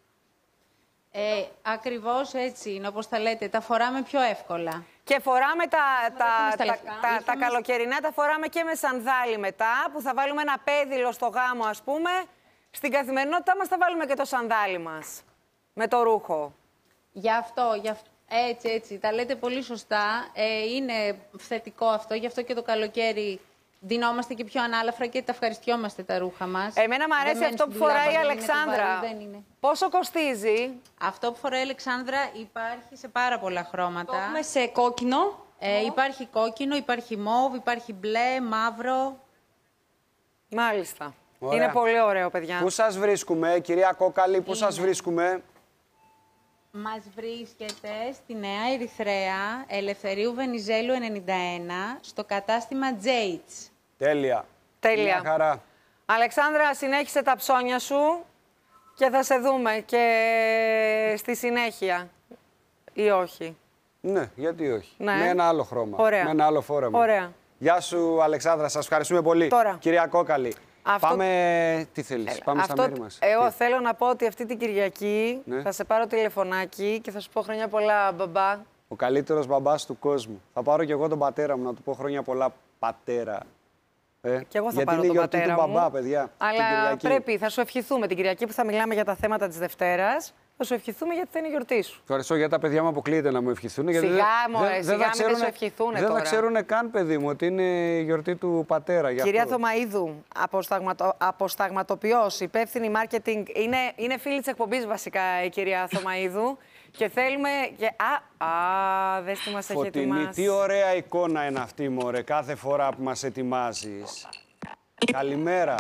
Ακριβώς έτσι είναι, όπως τα λέτε. Τα φοράμε πιο εύκολα. Και φοράμε τα καλοκαιρινά, τα φοράμε και με σανδάλι μετά, που θα βάλουμε ένα πέδιλο στο γάμο, ας πούμε. Στην καθημερινότητά μας θα βάλουμε και το σανδάλι μας, με το ρούχο. Γι' αυτό. Έτσι, τα λέτε πολύ σωστά. Είναι θετικό αυτό, γι' αυτό και το καλοκαίρι ντυνόμαστε και πιο ανάλαφρα και τα ευχαριστιόμαστε τα ρούχα μας. Εμένα μου αρέσει αυτό που φοράει η Αλεξάνδρα. Πόσο κοστίζει? Αυτό που φοράει η Αλεξάνδρα υπάρχει σε πάρα πολλά χρώματα. Το έχουμε σε κόκκινο. Υπάρχει κόκκινο, υπάρχει μόβ, υπάρχει μπλε, μαύρο. Μάλιστα. Ωραία. Είναι πολύ ωραίο, παιδιά. Πού σας βρίσκουμε, κυρία Κόκαλη, πού σας βρίσκουμε? Μας βρίσκεται στη Νέα Ερυθρέα, Ελευθερίου Βενιζέλου 91, στο κατάστημα Jates. Τέλεια. Τέλεια. Μια χαρά. Αλεξάνδρα, συνέχισε τα ψώνια σου και θα σε δούμε και στη συνέχεια. Ή όχι? Ναι, γιατί όχι. Ναι. Με ένα άλλο χρώμα. Ωραία. Με ένα άλλο φόρεμα. Ωραία. Γεια σου, Αλεξάνδρα. Σας ευχαριστούμε πολύ. Τώρα. Κυρία Κόκαλη. Αυτό... Πάμε... Τι θέλεις, πάμε στα μέρη μας. Εγώ θέλω να πω ότι αυτή την Κυριακή θα σε πάρω τηλεφωνάκι και θα σου πω χρόνια πολλά, μπαμπά. Ο καλύτερος μπαμπάς του κόσμου. Θα πάρω και εγώ τον πατέρα μου να του πω χρόνια πολλά, πατέρα. Και εγώ θα γιατί πάρω είναι τον πατέρα του μου. μπαμπά, παιδιά. Αλλά πρέπει, θα σου ευχηθούμε την Κυριακή που θα μιλάμε για τα θέματα της Δευτέρας. Θα σου ευχηθούμε γιατί θα είναι η γιορτή σου. Ευχαριστώ, για τα παιδιά μου αποκλείεται να μου ευχηθούν. Σιγά, μωρέ, σιγά μην σου ευχηθούν τώρα. Δεν θα ξέρουν καν, παιδί μου, ότι είναι η γιορτή του πατέρα. Κυρία Θωμαΐδου, αποσταγματοποιός, υπεύθυνη marketing, είναι φίλη της εκπομπής βασικά η κυρία Θωμαΐδου. Και θέλουμε... δες τι μας έχει ετοιμάσει. Τι ωραία εικόνα είναι αυτή, μωρέ, κάθε φορά που μας ετοιμάζεις. Καλημέρα.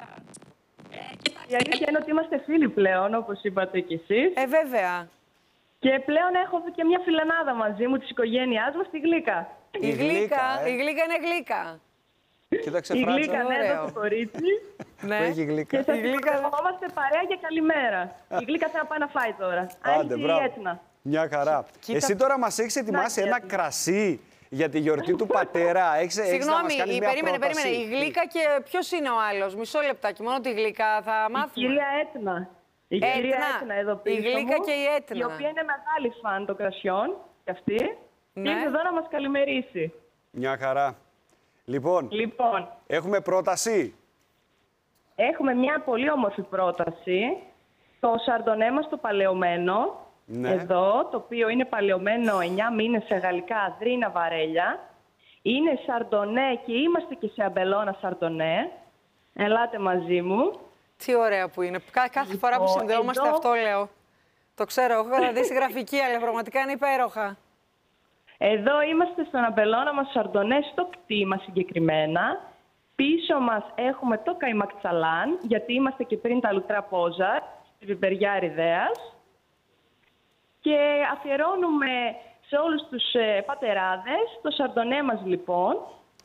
Η αλήθεια είναι ότι είμαστε φίλοι πλέον, όπως είπατε κι εσείς. Βέβαια. Και πλέον έχω και μια φιλενάδα μαζί μου της οικογένειάς μας, τη Γλύκα. Η Γλύκα είναι Γλύκα. Κοίταξε, η Φράτσα. Γλύκα, ναι, εδώ το κορίτσι. Ναι. Έχει Γλύκα. Και σας ευχόμαστε παρέα και καλημέρα. Η Γλύκα θέλει να πάει να φάει τώρα. Άντε, μπράβο. Έτνα. Μια χαρά. Εσύ τώρα μας έχεις ετοιμάσει ένα κρασί για τη γιορτή του πατέρα. Συγγνώμη, περίμενε. Η Γλύκα και ποιος είναι ο άλλος? Μισό λεπτάκι, μόνο τη Γλύκα θα μάθουμε. Η κυρία Έτνα. Η κυρία Έτνα εδώ πίσω. Η Γλύκα και η Έτνα. Η οποία είναι μεγάλη φαν των κρασιών κι αυτή. Ναι. Και ήρθε εδώ να μας καλημερίσει. Μια χαρά. Λοιπόν, έχουμε πρόταση. Έχουμε μια πολύ όμορφη πρόταση. Το σαρντονέ μας το παλαιωμένο. Ναι. Εδώ, το οποίο είναι παλαιωμένο 9 μήνες σε γαλλικά αδρίνα βαρέλια. Είναι σαρντονέ και είμαστε και σε αμπελώνα σαρντονέ. Ελάτε μαζί μου. Τι ωραία που είναι. Κάθε φορά που συνδεόμαστε αυτό λέω. Το ξέρω, έχω καταδείξει γραφική, αλλά πραγματικά είναι υπέροχα. Εδώ είμαστε στον αμπελώνα μας σαρντονέ, στο κτήμα συγκεκριμένα. Πίσω μας έχουμε το καϊμάκ τσαλάν, γιατί είμαστε και πριν τα λουτρά πόζα, στη πιπεριά Ριδέας. Και αφιερώνουμε σε όλους τους πατεράδες το σαρντονέ μας λοιπόν.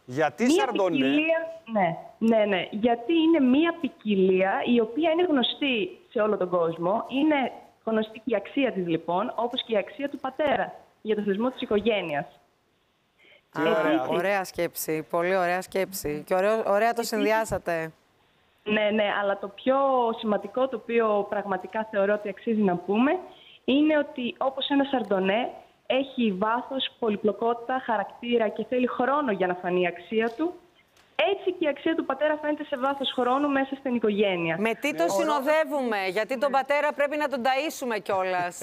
Γιατί Σαρντονέ? Ναι. Γιατί είναι μία ποικιλία η οποία είναι γνωστή σε όλο τον κόσμο. Είναι γνωστή και η αξία της λοιπόν, όπως και η αξία του πατέρα για το θεσμό της οικογένειας. Ωραία σκέψη, πολύ ωραία σκέψη. Και ωραία το συνδυάσατε. Ναι, αλλά το πιο σημαντικό, το οποίο πραγματικά θεωρώ ότι αξίζει να πούμε, είναι ότι όπως ένα Σαρντονέ έχει βάθος, πολυπλοκότητα, χαρακτήρα και θέλει χρόνο για να φανεί η αξία του, έτσι και η αξία του πατέρα φαίνεται σε βάθος χρόνου μέσα στην οικογένεια. Με τι το συνοδεύουμε, γιατί τον πατέρα πρέπει να τον ταΐσουμε κιόλας.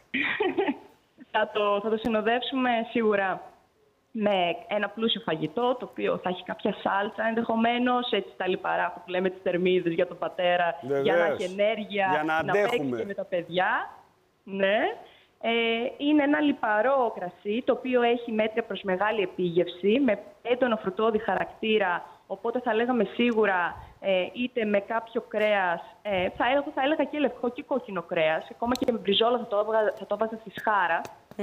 Θα το συνοδεύσουμε σίγουρα με ένα πλούσιο φαγητό, το οποίο θα έχει κάποια σάλτσα ενδεχομένως, έτσι τα λιπαρά που λέμε τις θερμίδες για τον πατέρα, για να έχει ενέργεια, για να παίξει και με τα παιδιά. Ναι. Είναι ένα λιπαρό κρασί, το οποίο έχει μέτρια προς μεγάλη επίγευση, με έντονο φρουτώδη χαρακτήρα, οπότε θα λέγαμε σίγουρα είτε με κάποιο κρέας, θα έλεγα και λευκό και κόκκινο κρέας, ακόμα και με μπριζόλα θα το έβαζα στη σχάρα.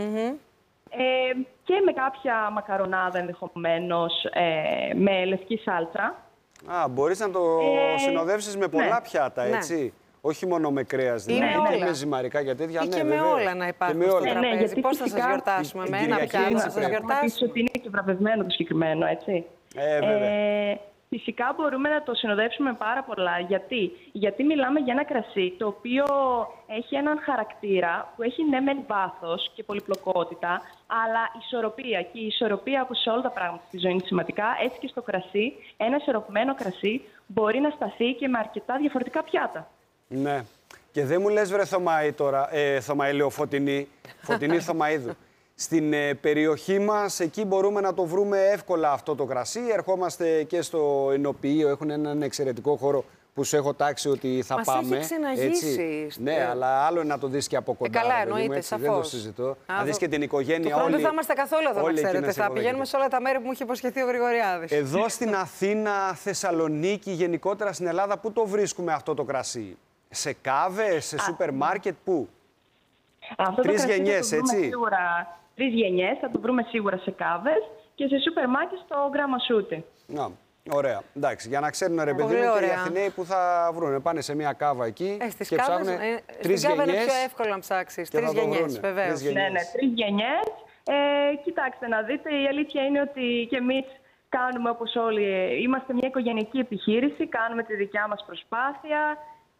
Και με κάποια μακαρονάδα ενδεχομένως, με λευκή σάλτσα. Μπορείς να το συνοδεύσεις με πολλά πιάτα, έτσι. Όχι μόνο με κρέας, δηλαδή, και με ζυμαρικά και τέτοια. Και με όλα να υπάρχουν στο τραπέζι. Πώς θα σας γιορτάσουμε, με ένα πιάτο θα σας γιορτάσουμε. Ότι είναι και βραβευμένο το συγκεκριμένο, έτσι. Φυσικά μπορούμε να το συνοδεύσουμε πάρα πολλά. Γιατί μιλάμε για ένα κρασί το οποίο έχει έναν χαρακτήρα που έχει ναι μεν βάθος και πολυπλοκότητα, αλλά ισορροπία. Και η ισορροπία, όπως σε όλα τα πράγματα στη ζωή είναι σημαντικά, έτσι και στο κρασί, ένα ισορροπημένο κρασί μπορεί να σταθεί και με αρκετά διαφορετικά πιάτα. Ναι. Και δεν μου λες βρε Θωμαή τώρα, Θωμαή λέω Φωτεινή Θωμαίδου. Στην περιοχή μας, εκεί μπορούμε να το βρούμε εύκολα αυτό το κρασί. Ερχόμαστε και στο ενοποιείο, έχουν έναν εξαιρετικό χώρο που σου έχω τάξει ότι θα πάμε. Μας έχει ξεναγήσει. Ναι, αλλά άλλο είναι να το δεις και από κοντά. Καλά, εννοείται, σαφώς. Δεν το συζητώ. Να δεις και την οικογένεια όλη. Δεν θα είμαστε καθόλου εδώ, να ξέρετε. Θα πηγαίνουμε σε όλα τα μέρη που μου είχε υποσχεθεί ο Γρηγοριάδης. Εδώ στην Αθήνα, Θεσσαλονίκη, γενικότερα στην Ελλάδα, πού το βρίσκουμε αυτό το κρασί? Σε κάβες, σε σούπερ μάρκετ, πού? Τρεις γενιές, έτσι. Σίγουρα, 3 γενιές, θα το βρούμε σίγουρα σε κάβες και σε σούπερ μάρκετ στο Γκράμα Σούτη. Ωραία. Εντάξει, για να ξέρουν ρε παιδί μου και οι Αθηναίοι που θα βρουν. Πάνε σε μια κάβα εκεί και ψάχνουν 3 γενιές. Στην κάβα είναι πιο εύκολο να ψάξεις. 3 γενιές, βεβαίως. Ναι, 3 γενιές. Κοιτάξτε να δείτε, η αλήθεια είναι ότι και εμείς κάνουμε όπως όλοι. Είμαστε μια οικογενειακή επιχείρηση, κάνουμε τη δικιά μας προσπάθεια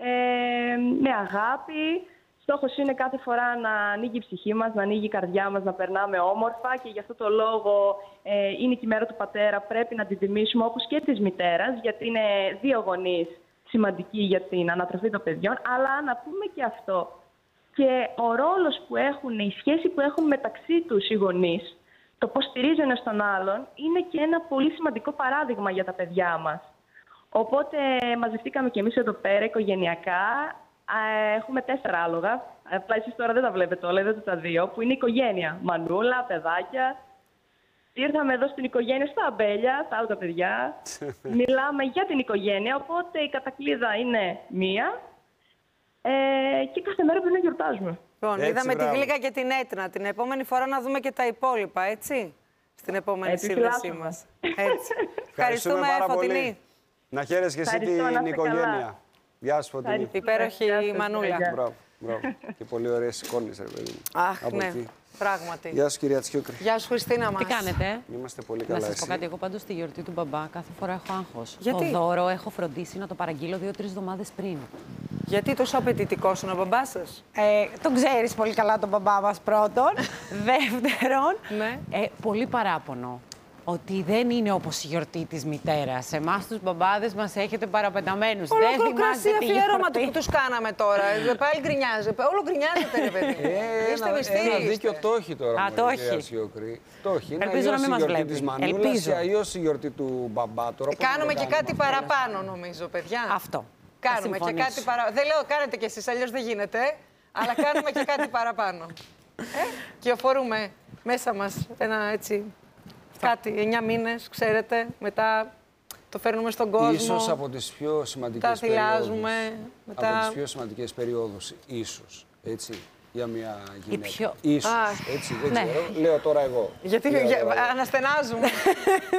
με αγάπη. Στόχος είναι κάθε φορά να ανοίγει η ψυχή μας, να ανοίγει η καρδιά μας, να περνάμε όμορφα και γι' αυτό το λόγο είναι και η μέρα του πατέρα. Πρέπει να την τιμήσουμε όπως και της μητέρας, γιατί είναι 2 γονείς σημαντικοί για την ανατροφή των παιδιών. Αλλά να πούμε και αυτό. Και ο ρόλος που έχουν, η σχέση που έχουν μεταξύ τους οι γονείς, το πώς στηρίζουν ένας τον άλλον, είναι και ένα πολύ σημαντικό παράδειγμα για τα παιδιά μας. Οπότε μαζευτήκαμε κι εμείς εδώ πέρα οικογενειακά. Έχουμε 4 άλογα. Απλά εσείς τώρα δεν τα βλέπετε όλα, είδατε τα 2, που είναι οικογένεια. Μανούλα, παιδάκια. Ήρθαμε εδώ στην οικογένεια, στα αμπέλια, τα άλλα τα παιδιά. Μιλάμε για την οικογένεια, οπότε η κατακλείδα είναι μία. Και κάθε μέρα πρέπει να γιορτάζουμε. Λοιπόν, είδαμε τη Γλύκα και την Έτνα. Την επόμενη φορά να δούμε και τα υπόλοιπα, έτσι. Στην επόμενη σύνδεσή μας. Έτσι. Ευχαριστούμε, Φωτεινή. Να χαίρεσαι και εσύ την οικογένεια. Γεια σου, Φωτεινή. Υπέροχη η Μανούλα. Μπράβο. Και πολύ ωραίες εικόνες, ρε παιδί μου. Αχ, ναι, πράγματι. Γεια σου, κυρία Τσιούκρη. Γεια σου, Χριστίνα μας. Τι κάνετε? Είμαστε πολύ καλά. Να σας πω κάτι, εγώ πάντως στη γιορτή του μπαμπά κάθε φορά έχω άγχος. Γιατί? Το δώρο έχω φροντίσει να το παραγγείλω 2-3 εβδομάδες πριν. Γιατί τόσο απαιτητικός είναι ο μπαμπάς σας? Τον ξέρεις πολύ καλά τον μπαμπά μας πρώτον. Δεύτερον, πολύ παράπονο. Ότι δεν είναι όπως η γιορτή της μητέρας. Εμάς τους μπαμπάδες μας έχετε παραπεταμένους. Όλο κρασί αφιέρωμα που τους κάναμε τώρα. Πάλι γκρινιάζετε. Όλο γκρινιάζετε, ρε παιδί. Είστε μυστήριοι. Ένα δίκιο το έχει τώρα. Το έχει. Το έχει. Ελπίζω να μην μας βλέπει. Της Μανούλας, αλλιώς η γιορτή του μπαμπά τώρα. Κάνουμε και κάτι παραπάνω, νομίζω, παιδιά. Αυτό. Κάνουμε και κάτι παραπάνω. Δεν λέω κάνετε κι εσείς, αλλιώς δεν γίνεται. Αλλά κάνουμε και κάτι παραπάνω. Κυοφορούμε μέσα μας ένα έτσι. Κάτι, 9 μήνες, ξέρετε, μετά το φέρνουμε στον κόσμο. Ίσως από τις πιο σημαντικές θυλάζουμε. Μετά... Από τις πιο σημαντικές περιόδους, ίσως, έτσι, για μια γυναίκα. Ίσως, έτσι, δεν ξέρω, λέω τώρα εγώ. Γιατί αναστενάζουμε.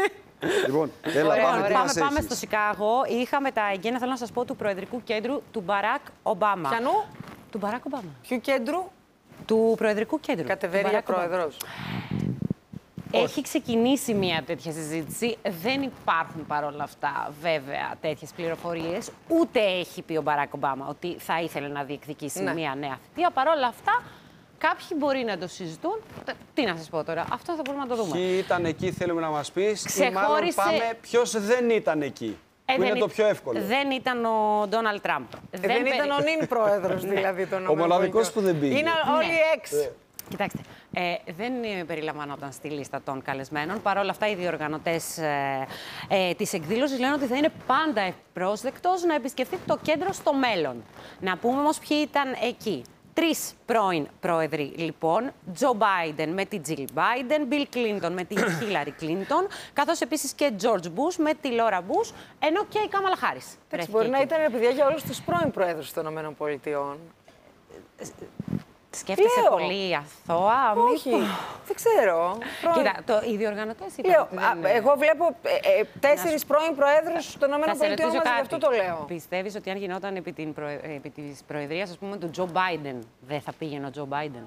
Λοιπόν, έλα, πάμε στο Σικάγο. Είχαμε τα εγγένεια, θέλω να σας πω, του Προεδρικού Κέντρου του Μπαράκ Ομπάμα. Ποιανού? Του Μπαράκ Ομπάμα. Ποιου κέντρου? Του Προεδρικού Κέντρου. Κατεβαίνει ο πρόεδρος. Έχει ξεκινήσει μια τέτοια συζήτηση. Δεν υπάρχουν παρόλα αυτά, βέβαια, τέτοιες πληροφορίες. Ούτε έχει πει ο Μπαράκ Ομπάμα ότι θα ήθελε να διεκδικήσει μια νέα θητεία. Παρόλα αυτά, κάποιοι μπορεί να το συζητούν. Τι να σας πω τώρα, αυτό θα μπορούμε να το δούμε. Ποιοι ήταν εκεί, θέλουμε να μας πεις, ή μάλλον πάμε ποιος δεν ήταν εκεί. Που είναι το πιο εύκολο. Δεν ήταν ο Ντόναλντ Τραμπ. Δεν ήταν ο νυν πρόεδρος, δηλαδή, των ΗΠΑ. Ο μοναδικός που δεν πήγε. Είναι όλοι εξ. Κοιτάξτε, δεν περιλαμβανόταν στη λίστα των καλεσμένων. Παρ' όλα αυτά, οι διοργανωτές της εκδήλωσης λένε ότι θα είναι πάντα ευπρόσδεκτος να επισκεφτεί το κέντρο στο μέλλον. Να πούμε όμως ποιοι ήταν εκεί. 3 πρώην πρόεδροι, λοιπόν, Τζο Μπάιντεν με τη Τζιλ Μπάιντεν, Μπιλ Κλίντον με τη Χίλαρη Κλίντον, καθώς επίσης και Τζορτζ Μπούς με τη Λόρα Μπούς, ενώ και η Κάμαλα Χάρις. Μπορεί να ήταν παιδιά για όλους τους πρώην πρόεδρους των ΗΠΑ. Σκέφτεσαι πολύ αθώα, όχι, δεν ξέρω. Κοίτα, οι διοργανωτές είπαν. Εγώ βλέπω 4 πρώην προέδρους των ΗΠΑ μαζί, γι' αυτό το λέω. Πιστεύεις ότι αν γινόταν επί της προεδρίας, ας πούμε, του Τζο Μπάιντεν, δεν θα πήγαινε ο Τζο Μπάιντεν?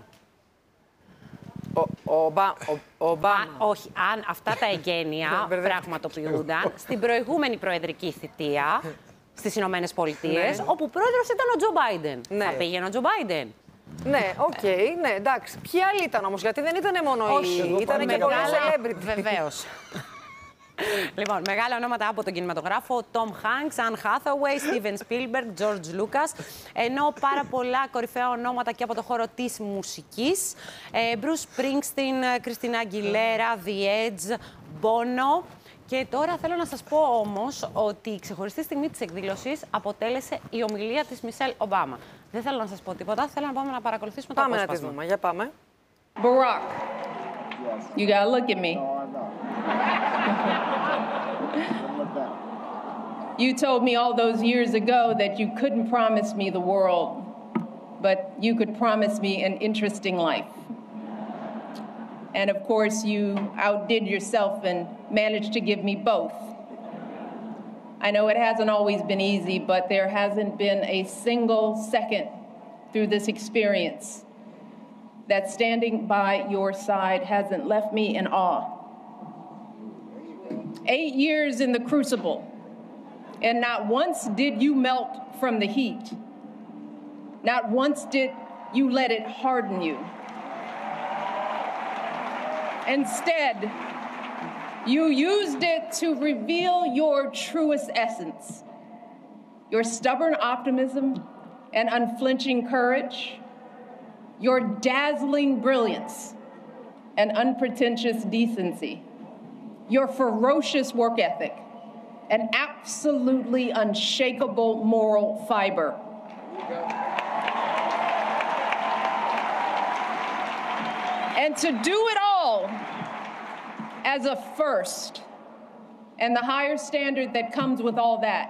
Ο Ομπάμα. Όχι, αν αυτά τα εγγένεια πραγματοποιούνταν στην προηγούμενη προεδρική θητεία στις Ηνωμένες Πολιτείες, όπου πρόεδρος ήταν ο Τζο Μπάιντεν. Θα πήγαινε ο Τζο Μπάιντεν? Ναι, οκ, ναι, εντάξει. Ποιοι άλλοι ήταν όμως, γιατί δεν ήταν μόνο οι. Ήταν και πολλά celebrity. Βεβαίως. Λοιπόν, μεγάλα ονόματα από τον κινηματογράφο: Tom Hanks, Anne Hathaway, Steven Spielberg, George Lucas. Ενώ πάρα πολλά κορυφαία ονόματα και από το χώρο της μουσικής: Bruce Springsteen, Christina Aguilera, The Edge, Bono. Και τώρα θέλω να σας πω όμως ότι η ξεχωριστή στιγμή της εκδήλωσης αποτέλεσε η ομιλία της Μισελ Ομπάμα. Δεν θέλω να σας πω τίποτα, θέλω να πάμε να παρακολουθήσουμε το απόσπασμα. Πάμε να τη δούμε, για πάμε. Barack, you gotta look at me. You told me all those years ago that you couldn't promise me the world, but you could promise me an interesting life. And of course, you outdid yourself and managed to give me both. I know it hasn't always been easy, but there hasn't been a single second through this experience that standing by your side hasn't left me in awe. 8 years in the crucible, and not once did you melt from the heat. Not once did you let it harden you. Instead, you used it to reveal your truest essence, your stubborn optimism and unflinching courage, your dazzling brilliance and unpretentious decency, your ferocious work ethic, and absolutely unshakable moral fiber. And to do it all as a first, and the higher standard that comes with all that.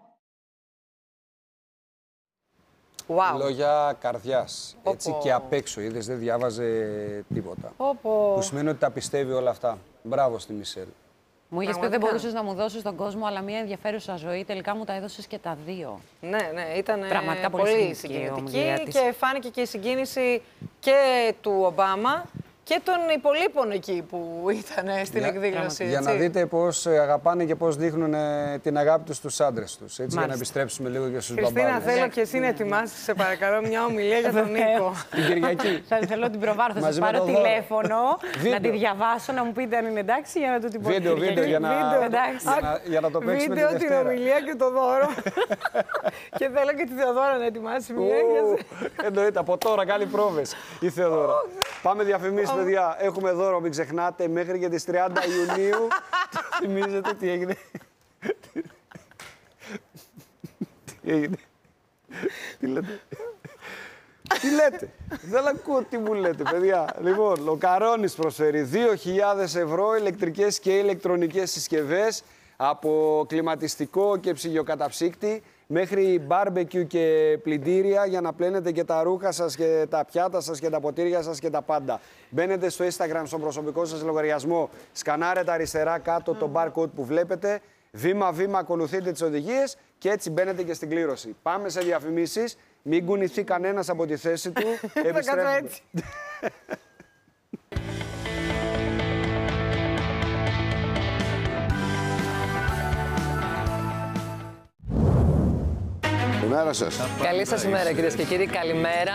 Wow. Λόγια καρδιάς. Έτσι και απ' έξω, είδες, δεν διάβαζε τίποτα. Που σημαίνει ότι τα πιστεύει όλα αυτά. Μπράβο στη Μισελ. Μου είχες πει δεν μπορούσες να μου δώσεις τον κόσμο, αλλά μια ενδιαφέρουσα ζωή. Τελικά μου τα έδωσες και τα δύο. Ναι, ήταν πραγματικά πολύ συγκινητική και φάνηκε και η συγκίνηση και του Ομπάμα και των υπολείπων εκεί που ήταν στην εκδήλωση. Για να δείτε πώς αγαπάνε και πώς δείχνουν την αγάπη τους στους άντρες τους. Έτσι, για να επιστρέψουμε λίγο και στους μπαμπάδες. Χριστίνα, θέλω και εσύ να ετοιμάσεις, σε παρακαλώ, μια ομιλία για τον Νίκο. Την Κυριακή. Θέλω την προβάρω, θα σας πάρω τηλέφωνο, να τη διαβάσω, να μου πείτε αν είναι εντάξει για να το τυπώσω. Βίντεο για να το παίξουμε τη Δευτέρα. Βίντεο, την ομιλία και το δώρο. Και θέλω και τη Θεοδόρα να ετοιμάσει μια. Εννοείται, από τώρα κάνει πρόβες η Θεοδόρα. Πάμε διαφημίσεις, παιδιά. Έχουμε δώρο, μην ξεχνάτε, μέχρι και τις 30 Ιουνίου. Θυμίζετε τι έγινε. Τι έγινε. Τι λέτε. Τι λέτε. Δεν ακούω τι μου λέτε, παιδιά. Λοιπόν, ο Καρόνης προσφέρει 2.000 ευρώ ηλεκτρικές και ηλεκτρονικές συσκευές. Από κλιματιστικό και ψυγειοκαταψύκτη μέχρι μπάρμπεκιου και πλυντήρια για να πλένετε και τα ρούχα σας και τα πιάτα σας και τα ποτήρια σας και τα πάντα. Μπαίνετε στο Instagram, στον προσωπικό σας λογαριασμό, σκανάρετε αριστερά κάτω το barcode που βλέπετε, βήμα-βήμα ακολουθείτε τις οδηγίες και έτσι μπαίνετε και στην κλήρωση. Πάμε σε διαφημίσεις, μην κουνηθεί κανένας από τη θέση του. Επιστρέφουμε. Καλημέρα σας. Καλή σας ημέρα, κυρίες και κύριοι. Καλημέρα.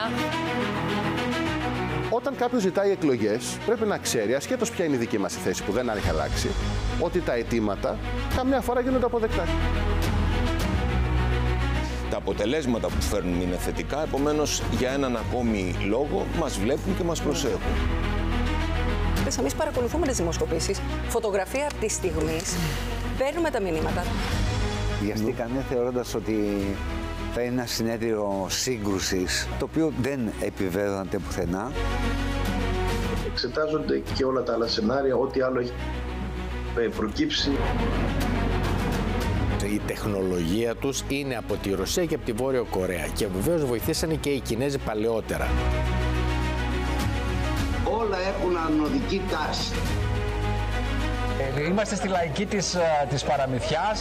Όταν κάποιος ζητάει εκλογές, πρέπει να ξέρει, ασχέτως ποια είναι η δική μας η θέση που δεν έχει αλλάξει, ότι τα αιτήματα καμιά φορά γίνονται αποδεκτά. Τα αποτελέσματα που φέρνουν είναι θετικά, επομένως για έναν ακόμη λόγο μας βλέπουν και μας προσέχουν. Εμείς παρακολουθούμε τις δημοσκοπήσεις, φωτογραφία από τη στιγμή, παίρνουμε τα μηνύματα. Βιαστήκανε θεωρώντας ότι θα είναι ένα συνέδριο σύγκρουσης, το οποίο δεν επιβεβαιώνεται πουθενά. Εξετάζονται και όλα τα άλλα σενάρια, ό,τι άλλο έχει προκύψει. Η τεχνολογία τους είναι από τη Ρωσία και από τη Βόρεια Κορέα και βεβαίως βοηθήσανε και οι Κινέζοι παλαιότερα. Όλα έχουν ανωδική τάση. Είμαστε στη λαϊκή της παραμυθιάς.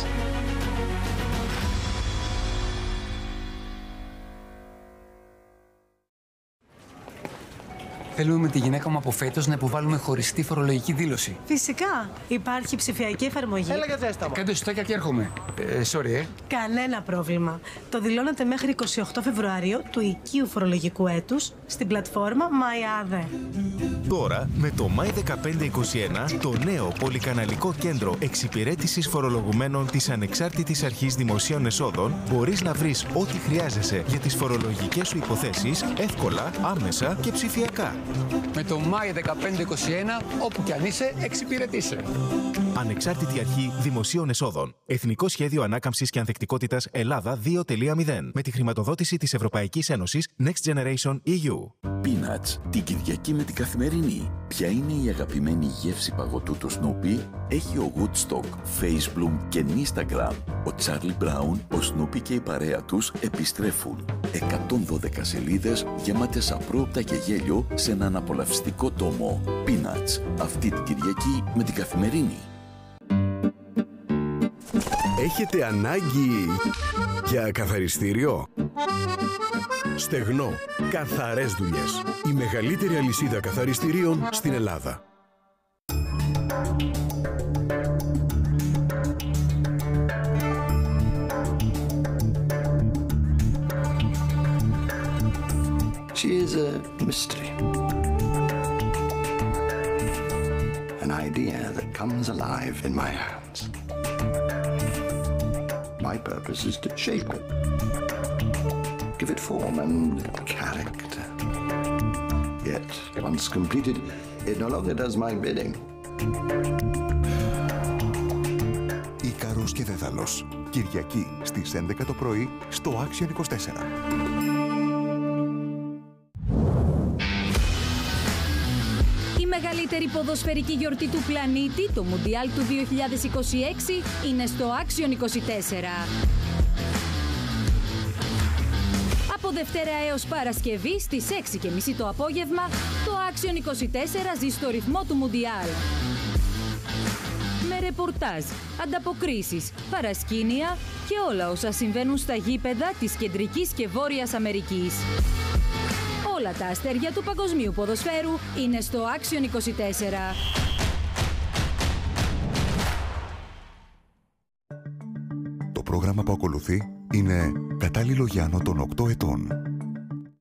Θέλουμε με τη γυναίκα μου από φέτος να υποβάλουμε χωριστή φορολογική δήλωση. Φυσικά. Υπάρχει ψηφιακή εφαρμογή. Έλα για ζέστα μου. Κάντε σωστάκια και έρχομαι. Sorry, Κανένα πρόβλημα. Το δηλώνετε μέχρι 28 Φεβρουαρίου του οικείου φορολογικού έτους στην πλατφόρμα MyAde. Τώρα, με το My1521, το νέο πολυκαναλικό κέντρο εξυπηρέτησης φορολογουμένων της Ανεξάρτητης Αρχής Δημοσίων Εσόδων, μπορείς να βρεις ό,τι χρειάζεσαι για τις φορολογικές σου υποθέσεις εύκολα, άμεσα και ψηφιακά. Με το My1521, όπου κι αν είσαι, εξυπηρετήσε. Ανεξάρτητη Αρχή Δημοσίων Εσόδων. Εθνικό Σχέδιο Ανάκαμψης και Ανθεκτικότητας Ελλάδα 2.0. Με τη χρηματοδότηση της Ευρωπαϊκής Ένωσης Next Generation EU. Peanuts, την Κυριακή με την Καθημερινή. Ποια είναι η αγαπημένη γεύση παγωτού του Snoopy? Έχει ο Woodstock, Facebook και Instagram. Ο Charlie Brown, ο Snoopy και η παρέα τους επιστρέφουν. 112 σελίδες γεμάτες απρόοπτα και γέλιο σε έναν απολαυστικό τόμο. Peanuts, αυτή την Κυριακή με την Καθημερινή. Έχετε ανάγκη για καθαριστήριο? Στεγνό. Καθαρές δουλειές. Η μεγαλύτερη αλυσίδα καθαριστηρίων στην Ελλάδα. She is a mystery. An idea that comes alive in my hands. My purpose is to shape it, give it form and character. Yet, once completed, it no longer does my bidding. Ίκαρος και Δέδαλος. Κυριακή στις 11 το πρωί στο Action 24. Η μεγαλύτερη ποδοσφαιρική γιορτή του πλανήτη, το Μουντιάλ του 2026, είναι στο Action 24. Από Δευτέρα έως Παρασκευή στις 6:30 το απόγευμα, το Action 24 ζει στο ρυθμό του Μουντιάλ. Με ρεπορτάζ, ανταποκρίσεις, παρασκήνια και όλα όσα συμβαίνουν στα γήπεδα της Κεντρικής και Βόρειας Αμερικής. Όλα τα αστέρια του παγκοσμίου ποδοσφαίρου είναι στο Action 24. Το πρόγραμμα που ακολουθεί είναι κατάλληλο για άνω των 8 ετών.